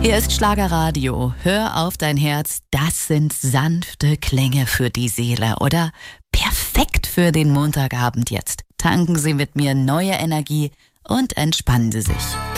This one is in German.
Hier ist Schlagerradio. Hör auf dein Herz. Das sind sanfte Klänge für die Seele, oder? Perfekt für den Montagabend jetzt. Tanken Sie mit mir neue Energie und entspannen Sie sich.